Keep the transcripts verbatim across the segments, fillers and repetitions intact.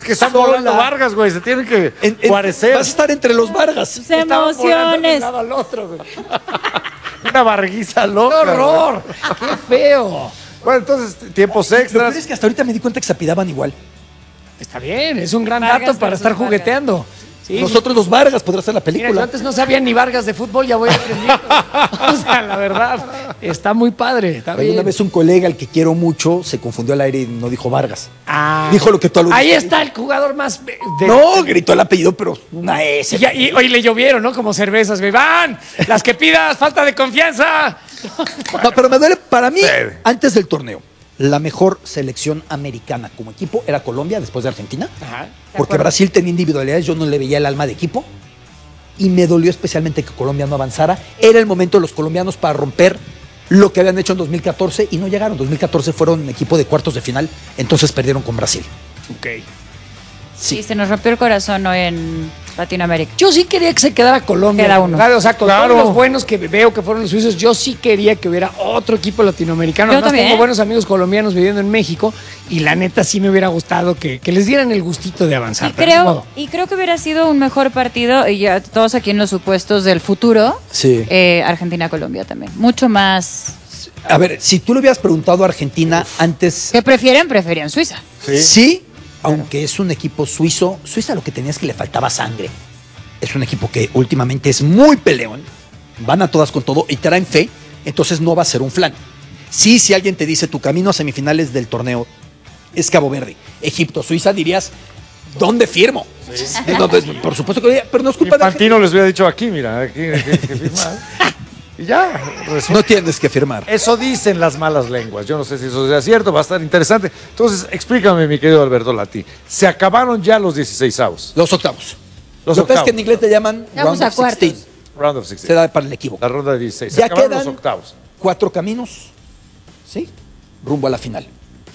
que están volando Vargas, güey. Se tienen que en, en, parecer. Vas a estar entre los Vargas. Sus emociones. Al otro, güey. Una varguiza loca. ¡Qué horror! ¡Qué feo! Bueno, entonces, tiempos extras. Lo que es que hasta ahorita me di cuenta que se apidaban igual. Está bien, es un gran Vargas dato para estar Vargas. jugueteando. Sí. Nosotros los Vargas podrá ser la película. Mira, yo antes no sabía ni Vargas de fútbol, ya voy aprendiendo. O sea, la verdad, está muy padre. Está bien. Una vez un colega al que quiero mucho se confundió al aire y no dijo Vargas. Ah, dijo lo que tú aludiste. ahí está el jugador más. De... No, gritó el apellido, pero una S. Y, y hoy le llovieron, ¿no? Como cervezas, güey. ¡Van! ¡Las que pidas! ¡Falta de confianza! No, pero me duele, para mí, sí. Antes del torneo, la mejor selección americana como equipo era Colombia después de Argentina. Ajá. Porque Brasil tenía individualidades, yo no le veía el alma de equipo. Y me dolió especialmente que Colombia no avanzara. Era el momento de los colombianos para romper lo que habían hecho en dos mil catorce y no llegaron. dos mil catorce fueron equipo de cuartos de final, entonces perdieron con Brasil. Ok. Sí, sí se nos rompió el corazón hoy en Latinoamérica. Yo sí quería que se quedara Colombia. Queda uno. O sea, con Claro. todos los buenos que veo que fueron los suizos, yo sí quería que hubiera otro equipo latinoamericano. Yo Además, también. tengo buenos amigos colombianos viviendo en México y la neta sí me hubiera gustado que, que les dieran el gustito de avanzar. Y pero ni creo, modo. y creo que hubiera sido un mejor partido, y ya todos aquí en los supuestos del futuro, Sí. eh, Argentina-Colombia también. Mucho más. A ver, si tú le hubieras preguntado a Argentina antes, ¿Qué prefieren? Preferían Suiza. sí, sí aunque es un equipo suizo, Suiza lo que tenía es que le faltaba sangre. Es un equipo que últimamente es muy peleón, van a todas con todo y traen fe, entonces no va a ser un flan. Sí, si alguien te dice tu camino a semifinales del torneo es Cabo Verde, Egipto, Suiza, dirías, ¿dónde firmo? Sí. No, pues, por supuesto que pero no es culpa de Infantino les hubiera dicho aquí, mira, aquí tienes que firmar. Y ya. Resulta. No tienes que firmar. Eso dicen las malas lenguas. Yo no sé si eso sea cierto, va a estar interesante. Entonces, explícame, mi querido Alberto Lati. Se acabaron ya los dieciseisavos. Los octavos. Los Lo que pasa es octavos. que en inglés le llaman Vamos round a of cuartos. sixteen. Round of sixteen. Se da para el equipo. La ronda de dieciséis. Se Ya acabaron quedan los octavos. cuatro caminos, ¿sí? Rumbo a la final.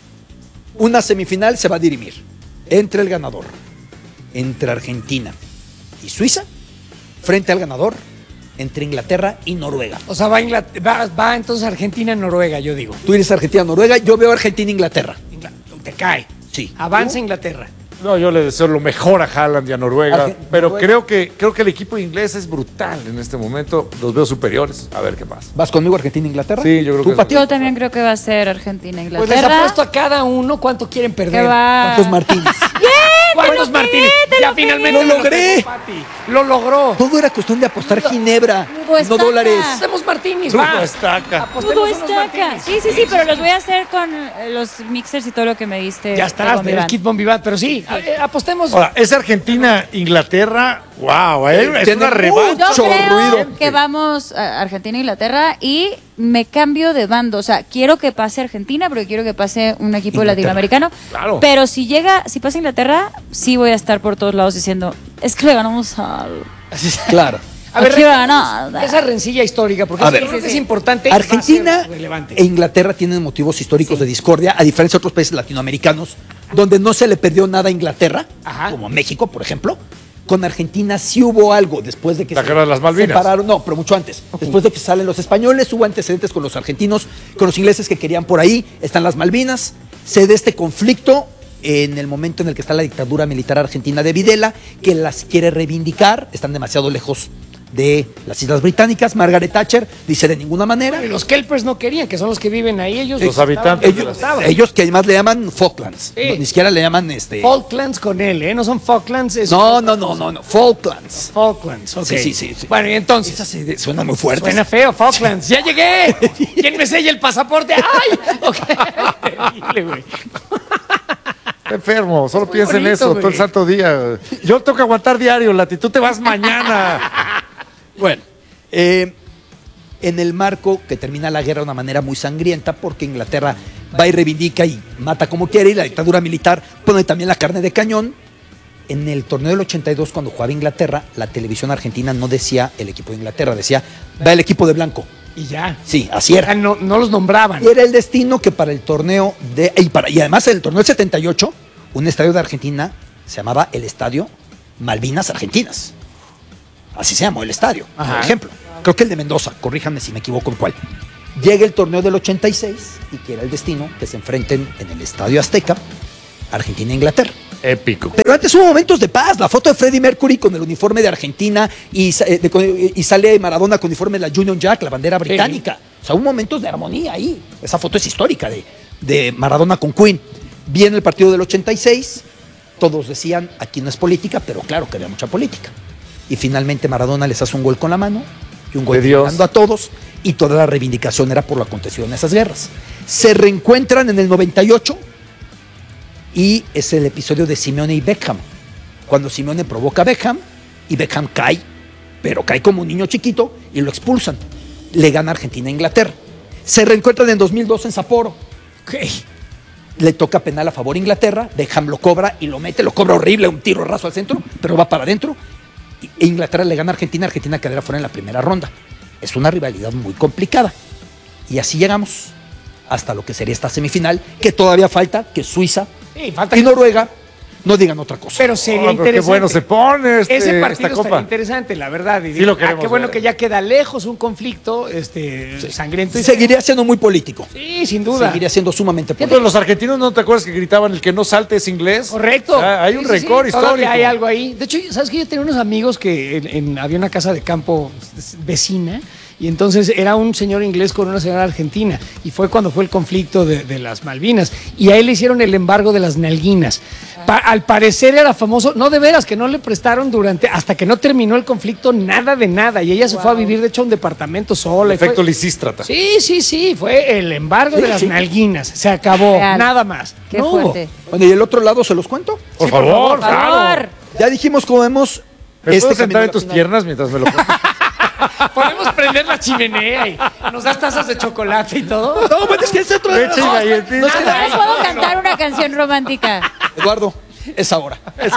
Una semifinal se va a dirimir entre el ganador, entre Argentina y Suiza, frente al ganador, entre Inglaterra y Noruega. O sea, va, Inglat- va, va entonces Argentina-Noruega, yo digo. Tú eres Argentina-Noruega, yo veo Argentina-Inglaterra. Ingla- Te cae. Sí. Avanza Inglaterra. No, yo le deseo lo mejor a Haaland y a Noruega, Argen- pero Noruega. creo que creo que el equipo inglés es brutal en este momento. Los veo superiores. A ver qué pasa. ¿Vas conmigo Argentina-Inglaterra? Sí, yo creo ¿Tú, que Pati? Yo también creo que va a ser Pues les Argentina-Inglaterra. apuesto a cada uno cuánto quieren que perder. va. ¿Cuántos Martínez? ¿Cuántos lo Martínez? pegué, te Ya lo finalmente pegué. me ¡Lo logré! pegó, Pati. Lo logró. Todo era cuestión de apostar ginebra, Hubo no estaca. dólares. Hacemos Martínez, Todo va. estaca. Apostemos Todo unos está acá. Martínez. Sí, sí, sí, pero los voy a hacer con eh, los mixers y todo lo que me diste. Ya de estás, Bon eres Vivant. Kid Bon Vivant, pero sí, eh, apostemos. Ahora, es Argentina-Inglaterra. ¡Wow! ¿eh? Es Tiene una revancha. Yo mucho creo ruido. que vamos a Argentina-Inglaterra y me cambio de bando. O sea, quiero que pase Argentina, pero quiero que pase un equipo Inglaterra. latinoamericano. Claro. Pero si llega, si pasa Inglaterra, sí voy a estar por todos lados diciendo, es que le ganamos al... Claro. A ver, Aquí va, retomemos no. esa rencilla histórica, porque A yo ver. creo que Sí, es sí. importante. y va a Argentina ser relevante. e Inglaterra tienen motivos históricos de discordia, a diferencia de otros países latinoamericanos, donde no se le perdió nada a Inglaterra, Ajá. como México, por ejemplo. Con Argentina sí hubo algo después de que La guerra de las Malvinas. separaron, no, pero mucho antes. Después de que salen los españoles, hubo antecedentes con los argentinos, con los ingleses que querían por ahí, están las Malvinas, se da este conflicto en el momento en el que está la dictadura militar argentina de Videla, que las quiere reivindicar, están demasiado lejos de las Islas Británicas. Margaret Thatcher dice de ninguna manera. Y los Kelpers no querían, que son los que viven ahí. Ellos Los estaban- habitantes de Ellos, las- estaban. ellos que además le llaman Falklands, Sí. no, ni siquiera le llaman este. Falklands con él, ¿eh? No son Falklands, es No, no, no, no, no, Falklands. Falklands, ok. Sí, sí, sí, sí. Bueno, y entonces. Esa se- suena muy fuerte. Suena feo, Falklands. ¡Ya llegué! ¿Quién me sella el pasaporte? ¡Ay! Ok. Terrible, güey. Está enfermo, solo muy piensa en bonito, eso güey. todo el santo día. Yo tengo que aguantar diario, Lati. Tú te vas mañana. Bueno, eh, en el marco que termina la guerra de una manera muy sangrienta, porque Inglaterra va y reivindica y mata como quiere, y la dictadura militar pone también la carne de cañón. En el torneo del ochenta y dos, cuando jugaba Inglaterra, la televisión argentina no decía el equipo de Inglaterra, decía, va el equipo de blanco. Y ya. Sí, así era. Ya no, no los nombraban. Y era el destino que para el torneo de. Y, para, y además en el torneo del setenta y ocho, un estadio de Argentina se llamaba el Estadio Malvinas Argentinas. Así se llamó el estadio, Ajá. por ejemplo. Creo que el de Mendoza, corríjanme si me equivoco en cuál. Llega el torneo del ochenta y seis y quiera el destino que se enfrenten en el Estadio Azteca Argentina e Inglaterra. Épico. Pero antes hubo momentos de paz. La foto de Freddie Mercury con el uniforme de Argentina y, sa- eh, de- con- y sale Maradona con el uniforme de la Union Jack, la bandera británica. O sea, hubo momentos de armonía ahí. Esa foto es histórica de, de Maradona con Queen. Viene el partido del ochenta y seis. Todos decían, aquí no es política, pero claro que había mucha política. Y finalmente Maradona les hace un gol con la mano y un gol De Dios. ganando a todos. Y toda la reivindicación era por lo acontecido en esas guerras. Se reencuentran en el noventa y ocho. Y es el episodio de Simeone y Beckham, cuando Simeone provoca a Beckham y Beckham cae, pero cae como un niño chiquito y lo expulsan. Le gana Argentina a Inglaterra. Se reencuentran en dos mil dos en Sapporo. Ok. Le toca penal a favor Inglaterra, Beckham lo cobra y lo mete, lo cobra horrible, un tiro raso al centro, pero va para adentro. E Inglaterra le gana a Argentina, Argentina quedará fuera en la primera ronda. Es una rivalidad muy complicada. Y así llegamos hasta lo que sería esta semifinal, que todavía falta que Suiza Sí, falta y que- Noruega no digan otra cosa. Pero sería Oh, pero qué interesante. bueno se pone este- Ese esta partido estaría copa. interesante, la verdad. Y Sí digo, lo ah, queremos qué bueno ver. que ya queda lejos un conflicto este, sangriento. y- Seguiría siendo muy político. Sí, sin duda. Seguiría siendo sumamente Entonces, político. los argentinos, ¿no te acuerdas que gritaban el que no salte es inglés? Correcto. Ah, hay un Sí, sí, sí, récord todavía histórico. hay algo ahí. De hecho, ¿sabes qué? Yo tenía unos amigos que en- en- había una casa de campo vecina y entonces era un señor inglés con una señora argentina y fue cuando fue el conflicto de, de las Malvinas y a él le hicieron el embargo de las nalguinas. Pa- al parecer era famoso, no de veras, que no le prestaron durante, hasta que no terminó el conflicto, nada de nada y ella se fue a vivir de hecho a un departamento sola. y fue- Efecto lisístrata. Sí, sí, sí, fue el embargo Sí, de las sí. nalguinas. Se acabó, Real. nada más. Qué No hubo. fuerte. Bueno, y el otro lado se los cuento. Por Sí, por favor, favor, Por claro. favor. Ya dijimos cómo vemos ¿Me este puedo sentar camino a en la tus final. piernas mientras me lo cuentas? Podemos prender la chimenea y nos das tazas de chocolate y todo. No, bueno, es que ese otro Leche y galletita. nos queda- Ahora puedo cantar una canción romántica. Eduardo, es ahora.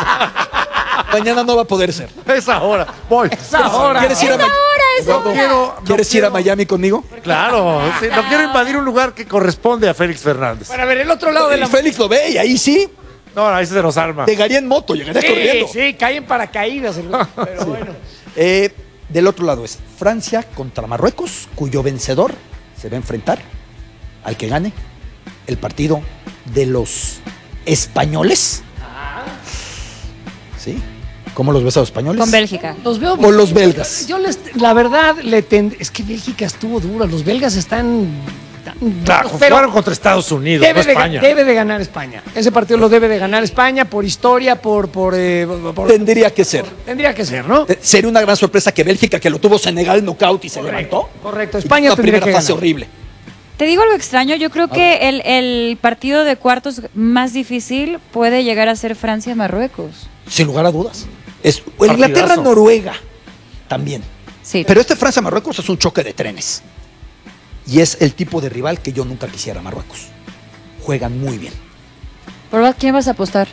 Mañana no va a poder ser. Es ahora. Voy. Es ahora. ¿Quieres ir a Es Ma- ahora, es Eduardo, ahora. quiero- ¿Quieres ir a Miami conmigo? Claro. sí, no quiero invadir un lugar que corresponde a Félix Fernández. Para ver el otro lado de Y la Félix lo ve y ahí sí, No, ahí se nos arma. llegaría en moto, llegaría corriendo. Sí, sí, caen paracaídas. el- Pero bueno. Eh, del otro lado es Francia contra Marruecos, cuyo vencedor se va a enfrentar al que gane el partido de los españoles. ¿Sí? ¿Cómo los ves a los españoles? Con Bélgica. Los veo. O los belgas. Yo les, la verdad, le tend- es que Bélgica estuvo dura. Los belgas están. tan Claro, duros, pero jugaron contra Estados Unidos, debe, no de, ga- España. debe de ganar España. Ese partido lo debe de ganar España por historia, por. por, eh, por- Tendría que ser. tendría que ser, ¿no? Eh, Sería una gran sorpresa que Bélgica, que lo tuvo Senegal knockout y se levantó. Correcto. y España una tendría primera que fase ganar. horrible. Te digo algo extraño, yo creo que el, el partido de cuartos más difícil puede llegar a ser Francia-Marruecos. Sin lugar a dudas. Es Partidazo. Inglaterra-Noruega también. Sí. Pero este Francia-Marruecos es un choque de trenes. Y es el tipo de rival que yo nunca quisiera Marruecos. Juegan muy bien. ¿Por quién vas a apostar?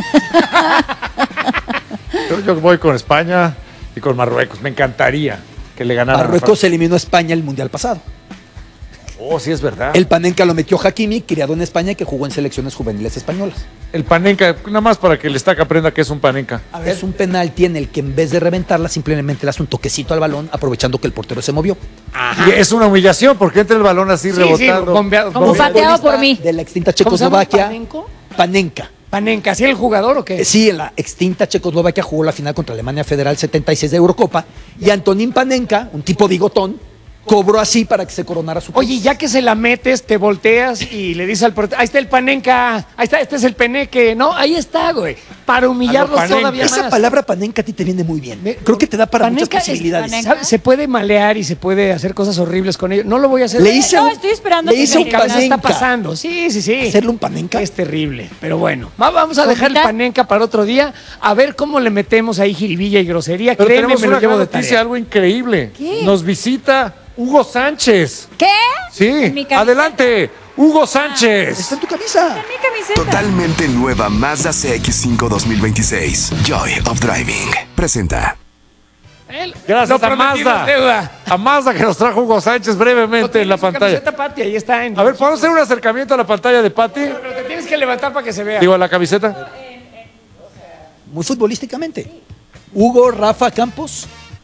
Yo, yo voy con España y con Marruecos. Me encantaría que le ganaran. a Marruecos eliminó a España el mundial pasado. Francia. Oh, sí, es verdad. El Panenka lo metió Hakimi, criado en España y que jugó en selecciones juveniles españolas. El panenca, nada más para que el estaca aprenda que es un panenca. Es un penal, tiene el que en vez de reventarla, simplemente le hace un toquecito al balón, aprovechando que el portero se movió. Y es una humillación porque entra el balón así Sí, rebotando. sí, bombea- Como bombea- pateado por Futbolista mí. De la extinta ¿Cómo se llama? Checoslovaquia. ¿Panenko? Panenka. Panenka, ¿sí el jugador o qué? Eh, Sí, en la extinta Checoslovaquia jugó la final contra Alemania Federal setenta y seis de Eurocopa. Y Antonín Panenka, un tipo bigotón, cobró así para que se coronara su Oye, país. ya que se la metes, te volteas y le dices al portero, ahí está el panenca, ahí está, este es el peneque. No, ahí está, güey. Para humillarlos panenca. todavía Esa más. palabra panenca a ti te viene muy bien. Me- Creo que te da para Panenka muchas es- posibilidades. panenca. ¿sabe? Se puede malear y se puede hacer cosas horribles con ellos. No lo voy a hacer. Le hice No, un- estoy esperando le que hice me un Mi cabeza panenca. está pasando. Sí, sí, sí. Hacerle un panenca. Es terrible. Pero bueno, va- vamos a dejar el ¿Comida? panenca para otro día. A ver cómo le metemos ahí jiribilla y grosería. Pero Créeme, tenemos me lo una llevo gran de noticia, tarea. algo increíble. ¿Qué? Nos visita Hugo Sánchez. ¿Qué? Sí, En mi camiseta. adelante, Hugo Sánchez. Está en tu camisa. En mi camiseta. Totalmente nueva Mazda C X cinco dos mil veintiséis. Joy of Driving. Presenta. Él- Gracias lo a prometido Mazda. es deuda. A Mazda que nos trajo Hugo Sánchez Lo brevemente tiene en la su pantalla. camiseta, Pati, ahí está. En- A ver, ¿podemos hacer un acercamiento a la pantalla de Pati? Pero te tienes que levantar para que se vea. Digo, a la camiseta. Muy futbolísticamente. Hugo, Rafa, Campos.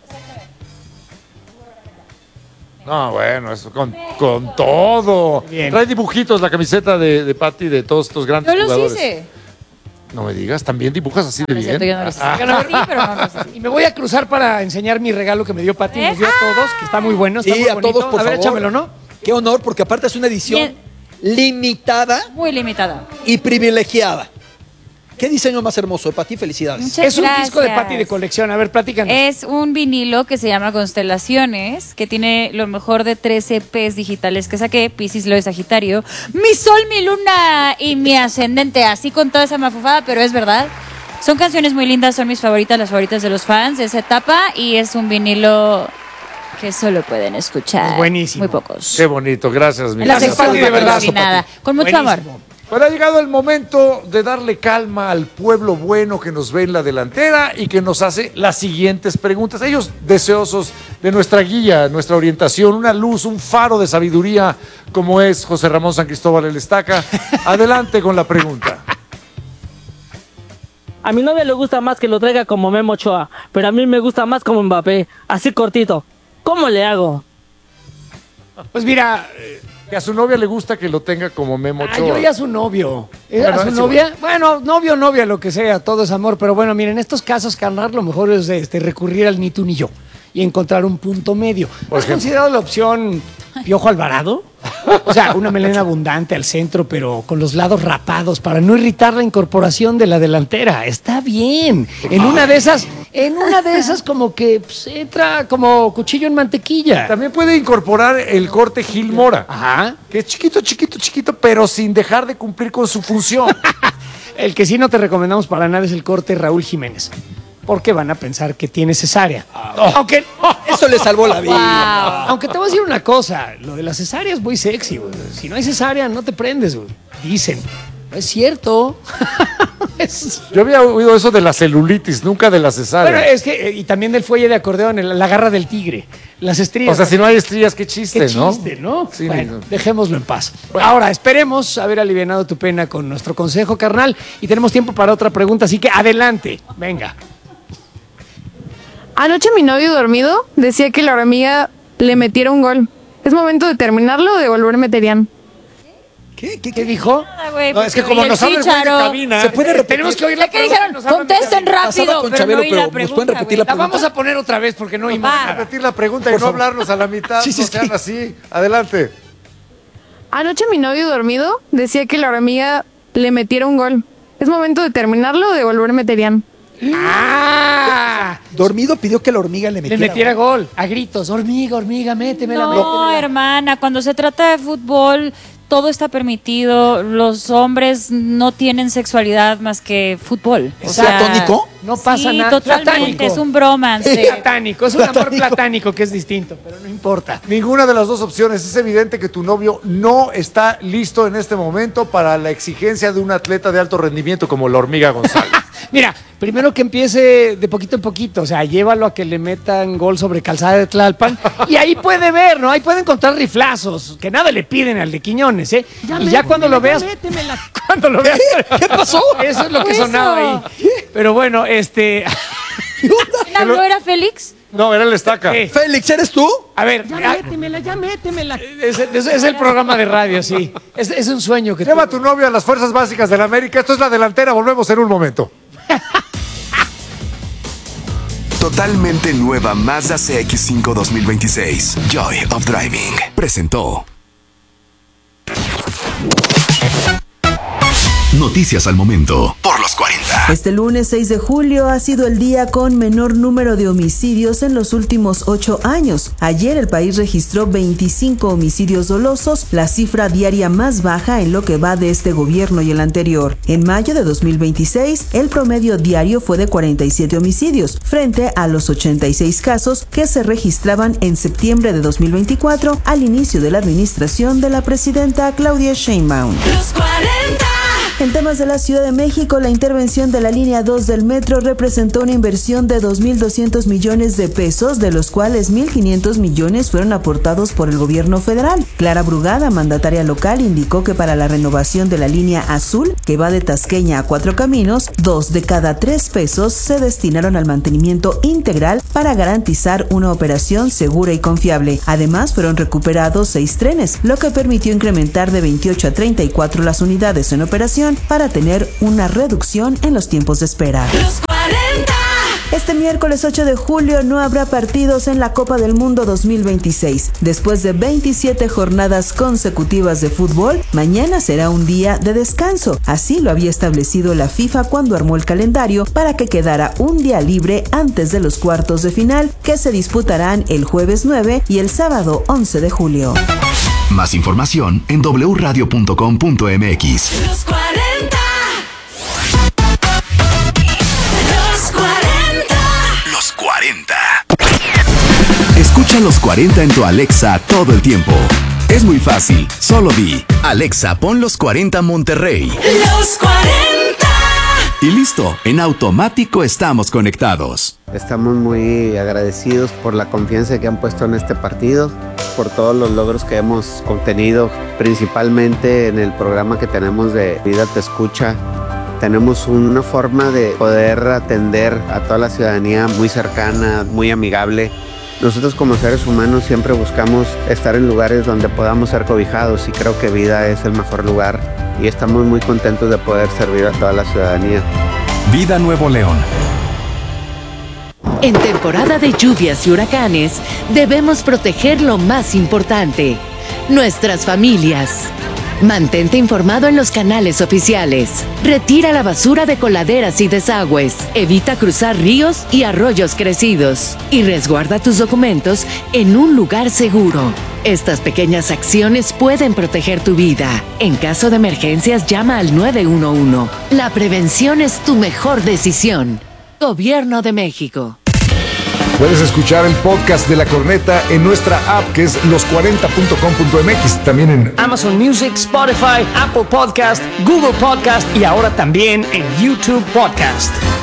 No, bueno, eso con, con todo. Bien. Trae dibujitos la camiseta de, de Pati de todos estos grandes Yo los jugadores. hice. No me digas, ¿también dibujas así de No es bien? cierto, yo no lo sé. Ah, Ah. Sí, pero no lo sé. Y me voy a cruzar para enseñar mi regalo que me dio Pati, nos dio a todos, que está muy bueno, está Sí, muy a bonito. todos, por a ver, favor. échamelo, ¿no? Qué honor, porque aparte es una edición Bien. limitada Muy limitada. y privilegiada. ¿Qué diseño más hermoso? Para ti, felicidades. Muchas Es un disco de gracias. Pati de colección. A ver, platícanos. Es un vinilo que se llama Constelaciones, que tiene lo mejor de tres E Pes digitales que saqué, Piscis, Leo y Sagitario, mi sol, mi luna y mi ascendente, así con toda esa mafufada, pero es verdad. Son canciones muy lindas, son mis favoritas, las favoritas de los fans de esa etapa, y es un vinilo que solo pueden escuchar Es buenísimo. muy pocos. Qué bonito, gracias, mi En la Gracias, sección Pati, de verdad. patrocinada. Con mucho Buenísimo. amor. Pero ha llegado el momento de darle calma al pueblo bueno que nos ve en la delantera y que nos hace las siguientes preguntas. Ellos deseosos de nuestra guía, nuestra orientación, una luz, un faro de sabiduría como es José Ramón San Cristóbal el Estaca. Adelante con la pregunta. A mi novia le gusta más que lo traiga como Memo Ochoa, pero a mí me gusta más como Mbappé, así cortito. ¿Cómo le hago? Pues mira, eh, Que a su novia le gusta que lo tenga como Memo ah, Ochoa. yo ya su novio. Eh, Bueno, ¿A su es novia? Bueno, novio, novia, lo que sea, todo es amor. Pero bueno, miren, en estos casos, carnal, lo mejor es este, recurrir al ni tú ni yo y encontrar un punto medio. Por ¿Has ejemplo. considerado la opción Piojo Alvarado? O sea, una melena abundante al centro, pero con los lados rapados para no irritar la incorporación de la delantera. Está bien. En una de esas, en una de esas como que pues, entra como cuchillo en mantequilla. También puede incorporar el corte Gil Mora, Ajá. que es chiquito, chiquito, chiquito, pero sin dejar de cumplir con su función. El que sí no te recomendamos para nada es el corte Raúl Jiménez. Porque van a pensar que tiene cesárea. Aunque, Eso le salvó la vida. aunque te voy a decir una cosa, lo de la cesárea es muy sexy, güey. Si no hay cesárea, no te prendes, güey. Dicen. No es cierto. Es- Yo había oído eso de la celulitis, nunca de la cesárea. Bueno, es que, eh, y también del fuelle de acordeón, el- la garra del tigre, las estrías. O sea, si no hay estrías, qué chiste, Qué ¿no? chiste, ¿no? Sí, bueno, no. dejémoslo en paz. Ahora, esperemos haber alivianado tu pena con nuestro consejo, carnal, y tenemos tiempo para otra pregunta, así que adelante, venga. Anoche mi novio dormido decía que la hormiga le metiera un gol. ¿Es momento de terminarlo o de volverme terian? ¿Qué? ¿Qué? ¿Qué ¿Qué? dijo? Nada, güey, No, es que porque como el nos habla el güey de chícharo. cabina, ¿Se puede Eh, repetir? tenemos que oír ¿Ya la qué pregunta dijeron? que nos hablan de Contesten cabina. Pasaba rápido, con pero Chabelo, no oí pero la ¿nos pregunta, pueden repetir güey. la La vamos a poner otra vez porque no oímos Va. nada. repetir la pregunta y no hablarnos a la mitad, Sí, sí, no sí. sean así. Adelante. Anoche mi novio dormido decía que la hormiga le metiera un gol. ¿Es momento de terminarlo o de volverme terian? ¡Ah! Dormido pidió que la hormiga le Le metiera. metiera gol. A gritos. Hormiga, hormiga, métemela, No, métemela. hermana, cuando se trata de fútbol, todo está permitido. Los hombres no tienen sexualidad más que fútbol. O ¿Es sea, platónico? No pasa sí, nada. totalmente, Platánico. es un bromance. Platánico, es un amor Platánico. platánico que es distinto, pero no importa. Ninguna de las dos opciones. Es evidente que tu novio no está listo en este momento para la exigencia de un atleta de alto rendimiento como la hormiga González. Mira, primero que empiece de poquito en poquito, o sea, llévalo a que le metan gol sobre calzada de Tlalpan y ahí puede ver, ¿no? Ahí puede encontrar riflazos, que nada le piden al de Quiñones, ¿eh? y ya cuando lo veas, cuando lo veas, ¿Qué pasó? eso es lo que Eso. sonaba ahí. Pero bueno, este, ¿Quién habló? ¿Era Félix? No, era el estaca. Eh. Félix, ¿eres tú? a ver, ya métemela, ya métemela. Es, es- es el programa de radio, sí. Es, es un sueño que Lleva a tú- tu novio a las fuerzas básicas de la América. Esto es la delantera. Volvemos en un momento. Totalmente nueva Mazda C X cinco dos mil veintiséis. Joy of Driving. Presentó. Noticias al momento. Por los cuarenta. Este lunes seis de julio ha sido el día con menor número de homicidios en los últimos ocho años. Ayer el país registró veinticinco homicidios dolosos, la cifra diaria más baja en lo que va de este gobierno y el anterior. En mayo de dos mil veintiséis, el promedio diario fue de cuarenta y siete homicidios, frente a los ochenta y seis casos que se registraban en septiembre de dos mil veinticuatro, al inicio de la administración de la presidenta Claudia Sheinbaum. En temas de la Ciudad de México, la intervención de la línea dos del metro representó una inversión de dos mil doscientos millones de pesos, de los cuales mil quinientos millones fueron aportados por el gobierno federal. Clara Brugada, mandataria local, indicó que para la renovación de la línea azul, que va de Tasqueña a Cuatro Caminos, dos de cada tres pesos se destinaron al mantenimiento integral para garantizar una operación segura y confiable. Además, fueron recuperados seis trenes, lo que permitió incrementar de veintiocho a treinta y cuatro las unidades en operación atención para tener una reducción en los tiempos de espera. Los cuarenta. Este miércoles ocho de julio no habrá partidos en la Copa del Mundo dos mil veintiséis. Después de veintisiete jornadas consecutivas de fútbol, mañana será un día de descanso. Así lo había establecido la FIFA cuando armó el calendario para que quedara un día libre antes de los cuartos de final, que se disputarán el jueves nueve y el sábado once de julio. Más información en doble u radio punto com punto m x. Los cuarenta. Los cuarenta. Escucha los cuarenta en tu Alexa todo el tiempo. Es muy fácil, solo di Alexa, pon los cuarenta Monterrey. Los cuarenta. Y listo, en automático estamos conectados. Estamos muy agradecidos por la confianza que han puesto en este partido, por todos los logros que hemos obtenido, principalmente en el programa que tenemos de Vida Te Escucha. Tenemos una forma de poder atender a toda la ciudadanía muy cercana, muy amigable. Nosotros como seres humanos siempre buscamos estar en lugares donde podamos ser cobijados y creo que Vida es el mejor lugar y estamos muy contentos de poder servir a toda la ciudadanía. Vida Nuevo León. En temporada de lluvias y huracanes, debemos proteger lo más importante, nuestras familias. Mantente informado en los canales oficiales. Retira la basura de coladeras y desagües. Evita cruzar ríos y arroyos crecidos. Y resguarda tus documentos en un lugar seguro. Estas pequeñas acciones pueden proteger tu vida. En caso de emergencias, llama al nueve uno uno. La prevención es tu mejor decisión. Gobierno de México. Puedes escuchar el podcast de La Corneta en nuestra app, que es los cuarenta punto com punto m x, también en Amazon Music, Spotify, Apple Podcast, Google Podcast y ahora también en YouTube Podcast.